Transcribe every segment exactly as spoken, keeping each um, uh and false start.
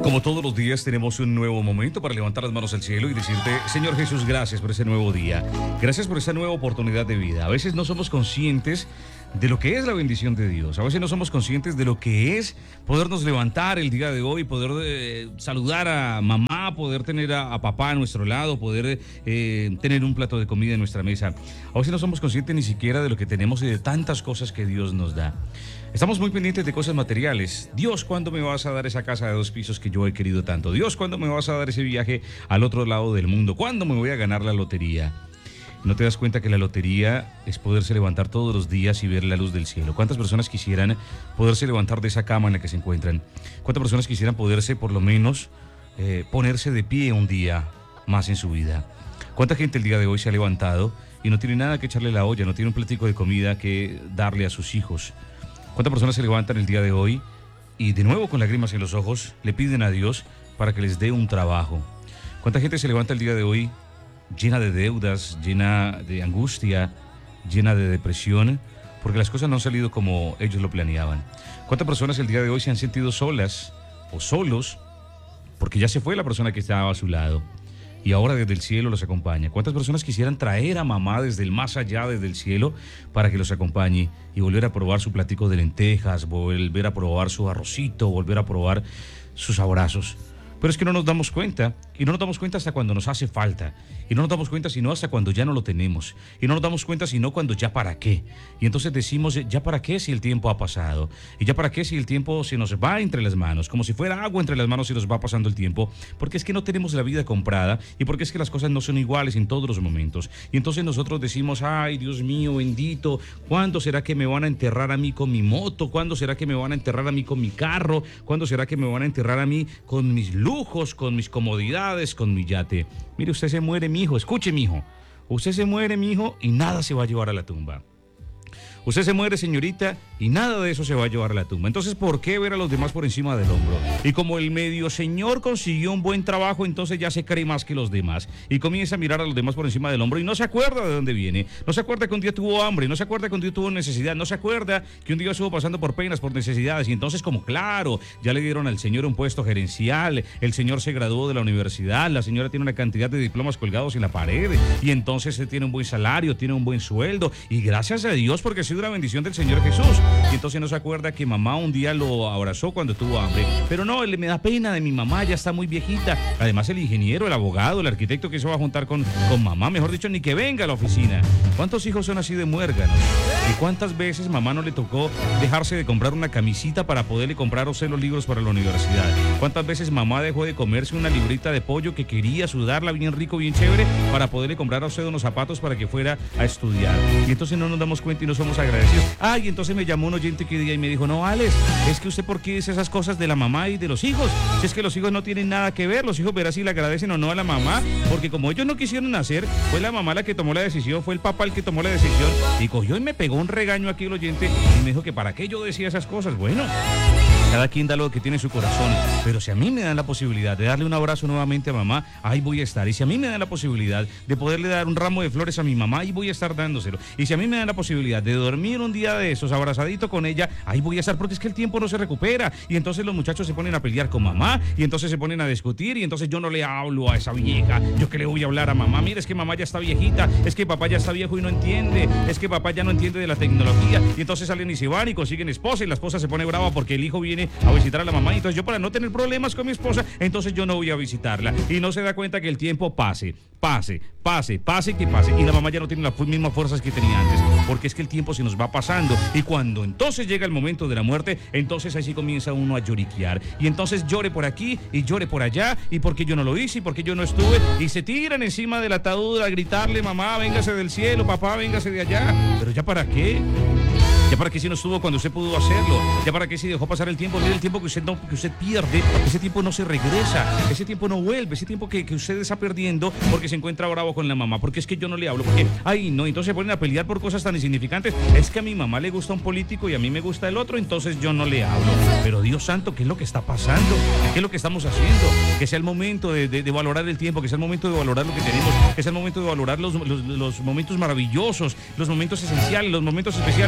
Como todos los días tenemos un nuevo momento para levantar las manos al cielo y decirte, Señor Jesús, gracias por ese nuevo día. Gracias por esa nueva oportunidad de vida. A veces no somos conscientes de lo que es la bendición de Dios. A veces no somos conscientes de lo que es podernos levantar el día de hoy, poder eh, saludar a mamá, poder tener a, a papá a nuestro lado, poder eh, tener un plato de comida en nuestra mesa. A veces no somos conscientes ni siquiera de lo que tenemos y de tantas cosas que Dios nos da. Estamos muy pendientes de cosas materiales. Dios, ¿cuándo me vas a dar esa casa de dos pisos que yo he querido tanto? Dios, ¿cuándo me vas a dar ese viaje al otro lado del mundo? ¿Cuándo me voy a ganar la lotería? ¿No te das cuenta que la lotería es poderse levantar todos los días y ver la luz del cielo? ¿Cuántas personas quisieran poderse levantar de esa cama en la que se encuentran? ¿Cuántas personas quisieran poderse, por lo menos, eh, ponerse de pie un día más en su vida? ¿Cuánta gente el día de hoy se ha levantado y no tiene nada que echarle a la olla, no tiene un platico de comida que darle a sus hijos? ¿Cuántas personas se levantan el día de hoy y de nuevo con lágrimas en los ojos le piden a Dios para que les dé un trabajo? ¿Cuánta gente se levanta el día de hoy llena de deudas, llena de angustia, llena de depresión, porque las cosas no han salido como ellos lo planeaban? ¿Cuántas personas el día de hoy se han sentido solas o solos porque ya se fue la persona que estaba a su lado y ahora desde el cielo los acompaña? ¿Cuántas personas quisieran traer a mamá desde el más allá, desde el cielo, para que los acompañe y volver a probar su platico de lentejas, volver a probar su arrocito, volver a probar sus abrazos? Pero es que no nos damos cuenta, y no nos damos cuenta hasta cuando nos hace falta, y no nos damos cuenta sino hasta cuando ya no lo tenemos, y no nos damos cuenta sino cuando ya para qué, y entonces decimos ya para qué si el tiempo ha pasado, y ya para qué si el tiempo se nos va entre las manos, como si fuera agua entre las manos y nos va pasando el tiempo, porque es que no tenemos la vida comprada, y porque es que las cosas no son iguales en todos los momentos, y entonces nosotros decimos, ay Dios mío bendito, ¿cuándo será que me van a enterrar a mí con mi moto? ¿Cuándo será que me van a enterrar a mí con mi carro? ¿Cuándo será que me van a enterrar a mí con mis lujos, con mis comodidades, con mi yate? Mire, usted se muere, mijo, escuche, mijo. Usted se muere, mijo, y nada se va a llevar a la tumba. Usted se muere, señorita, y nada de eso se va a llevar a la tumba. Entonces, ¿por qué ver a los demás por encima del hombro? Y como el medio señor consiguió un buen trabajo, entonces ya se cree más que los demás. Y comienza a mirar a los demás por encima del hombro y no se acuerda de dónde viene. No se acuerda que un día tuvo hambre, no se acuerda que un día tuvo necesidad, no se acuerda que un día estuvo pasando por penas, por necesidades. Y entonces, como claro, ya le dieron al señor un puesto gerencial, el señor se graduó de la universidad, la señora tiene una cantidad de diplomas colgados en la pared, y entonces se tiene un buen salario, tiene un buen sueldo, y gracias a Dios porque ha sido una bendición del Señor Jesús. Y entonces no se acuerda que mamá un día lo abrazó cuando tuvo hambre. Pero no, él me da pena de mi mamá, ya está muy viejita. Además el ingeniero, el abogado, el arquitecto que se va a juntar con, con mamá, mejor dicho, ni que venga a la oficina. ¿Cuántos hijos son así de muérganos? ¿Y cuántas veces mamá no le tocó dejarse de comprar una camisita para poderle comprar a usted los libros para la universidad? ¿Cuántas veces mamá dejó de comerse una librita de pollo que quería sudarla bien rico, bien chévere, para poderle comprar a usted unos zapatos para que fuera a estudiar? Y entonces no nos damos cuenta y no somos agradecidos. Ay, entonces me llamó un oyente que día y me dijo, no, Alex, es que usted ¿por qué dice esas cosas de la mamá y de los hijos? Si es que los hijos no tienen nada que ver, los hijos verán si le agradecen o no a la mamá, porque como ellos no quisieron nacer, fue la mamá la que tomó la decisión, fue el papá el que tomó la decisión, y cogió y me pegó un regaño aquí el oyente y me dijo que para qué yo decía esas cosas. Bueno, cada quien da lo que tiene en su corazón, pero si a mí me dan la posibilidad de darle un abrazo nuevamente a mamá, ahí voy a estar. Y si a mí me dan la posibilidad de poderle dar un ramo de flores a mi mamá, ahí voy a estar dándoselo. Y si a mí me dan la posibilidad de dormir un día de esos abrazadito con ella, ahí voy a estar, porque es que el tiempo no se recupera. Y entonces los muchachos se ponen a pelear con mamá, y entonces se ponen a discutir, y entonces yo no le hablo a esa vieja. Yo que le voy a hablar a mamá, mira, es que mamá ya está viejita, es que papá ya está viejo y no entiende, es que papá ya no entiende de la tecnología. Y entonces salen y se van y consiguen esposa, y la esposa se pone brava porque el hijo viene a visitar a la mamá, y entonces yo, para no tener problemas con mi esposa, entonces yo no voy a visitarla, y no se da cuenta que el tiempo pase, pase, pase, pase, que pase, y la mamá ya no tiene las mismas fuerzas que tenía antes, porque es que el tiempo se nos va pasando, y cuando entonces llega el momento de la muerte, entonces ahí sí comienza uno a lloriquear, y entonces llore por aquí, y llore por allá, y porque yo no lo hice, y porque yo no estuve, y se tiran encima del ataúd a gritarle, mamá, véngase del cielo, papá, véngase de allá, pero ya para qué. ¿Ya para qué si no estuvo cuando usted pudo hacerlo? ¿Ya para qué si dejó pasar el tiempo? Mire, el tiempo que usted, no, que usted pierde, ese tiempo no se regresa, ese tiempo no vuelve, ese tiempo que, que usted está perdiendo porque se encuentra bravo con la mamá, porque es que yo no le hablo, porque, ay no, entonces se ponen a pelear por cosas tan insignificantes. Es que a mi mamá le gusta un político y a mí me gusta el otro, entonces yo no le hablo. Pero Dios santo, ¿qué es lo que está pasando? ¿Qué es lo que estamos haciendo? Que sea el momento de, de, de valorar el tiempo, que sea el momento de valorar lo que tenemos, que sea el momento de valorar los, los, los momentos maravillosos, los momentos esenciales, los momentos especiales, como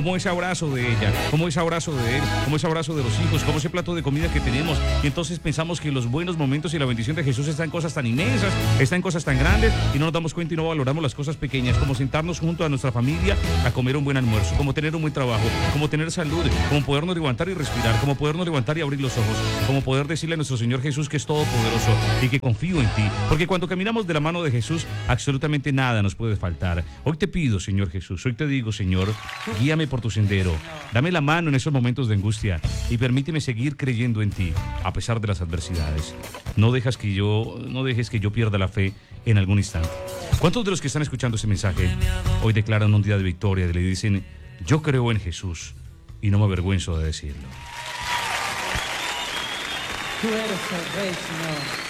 como ese abrazo de ella, como ese abrazo de él, como ese abrazo de los hijos, como ese plato de comida que tenemos. Y entonces pensamos que los buenos momentos y la bendición de Jesús está en cosas tan inmensas, está en cosas tan grandes, y no nos damos cuenta y no valoramos las cosas pequeñas, como sentarnos junto a nuestra familia a comer un buen almuerzo, como tener un buen trabajo, como tener salud, como podernos levantar y respirar, como podernos levantar y abrir los ojos, como poder decirle a nuestro Señor Jesús que es todopoderoso y que confío en ti, porque cuando caminamos de la mano de Jesús, absolutamente nada nos puede faltar. Hoy te pido, Señor Jesús, hoy te digo, Señor, guíame por tu sendero, dame la mano en esos momentos de angustia y permíteme seguir creyendo en ti a pesar de las adversidades. No dejas que yo, no dejes que yo pierda la fe en algún instante. ¿Cuántos de los que están escuchando ese mensaje hoy declaran un día de victoria y le dicen, yo creo en Jesús y no me avergüenzo de decirlo? Tú eres el Rey, Señor.